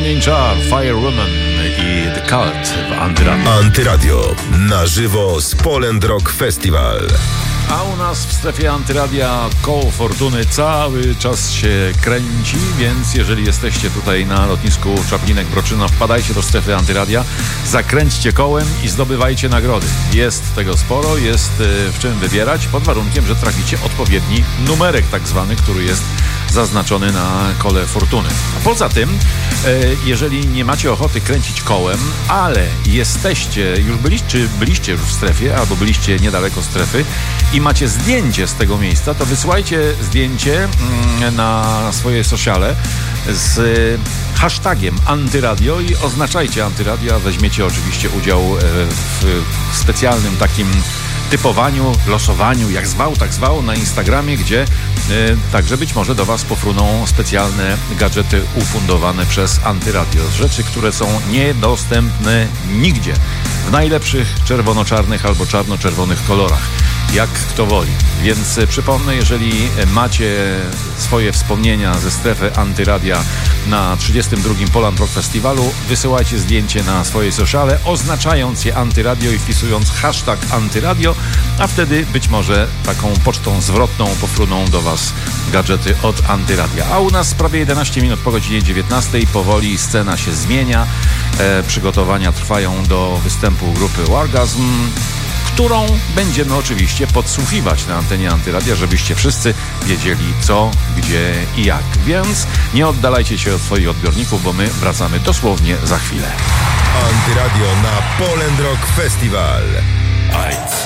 Morning Char, Firewoman i The Cult w Antyradio. Antyradio na żywo z Poland Rock Festival. A u nas w strefie Antyradia koło fortuny cały czas się kręci, więc jeżeli jesteście tutaj na lotnisku Czaplinek-Broczyna, wpadajcie do strefy Antyradia, zakręćcie kołem i zdobywajcie nagrody. Jest tego sporo, jest w czym wybierać, pod warunkiem, że traficie odpowiedni numerek tak zwany, który jest zaznaczony na kole fortuny. A poza tym, jeżeli nie macie ochoty kręcić kołem, ale jesteście, byliście już w strefie, albo byliście niedaleko strefy i macie zdjęcie z tego miejsca, to wysyłajcie zdjęcie na swoje sociale z hashtagiem Antyradio i oznaczajcie Antyradio, a weźmiecie oczywiście udział w specjalnym takim typowaniu, losowaniu, jak zwał, tak zwał, na Instagramie, gdzie także być może do Was pofruną specjalne gadżety ufundowane przez Antyradio. Rzeczy, które są niedostępne nigdzie. W najlepszych czerwono-czarnych albo czarno-czerwonych kolorach. Jak kto woli. Więc przypomnę, jeżeli macie swoje wspomnienia ze strefy Antyradia na 32. Poland Rock Festiwalu, wysyłajcie zdjęcie na swoje sociale, oznaczając je Antyradio i wpisując hashtag Antyradio, a wtedy być może taką pocztą zwrotną pofruną do Was gadżety od Antyradia. A u nas prawie 11 minut po godzinie 19. Powoli scena się zmienia. Przygotowania trwają do występu grupy Wargasm, którą będziemy oczywiście podsłuchiwać na antenie Antyradia, żebyście wszyscy wiedzieli co, gdzie i jak. Więc nie oddalajcie się od swoich odbiorników, bo my wracamy dosłownie za chwilę. Antyradio na Poland Rock Festival. AIDS.